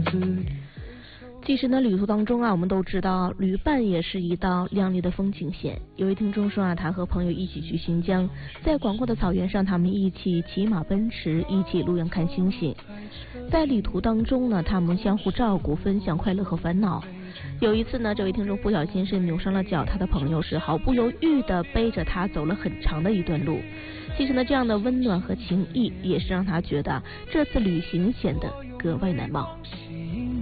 其实呢，旅途当中啊，我们都知道旅伴也是一道亮丽的风景线。有位听众说啊，他和朋友一起去新疆，在广阔的草原上，他们一起骑马奔驰，一起露营看星星。在旅途当中呢，他们相互照顾，分享快乐和烦恼。有一次呢，这位听众不小心是扭伤了脚，他的朋友是毫不犹豫地背着他走了很长的一段路。其实呢，这样的温暖和情谊也是让他觉得这次旅行显得格外难忘。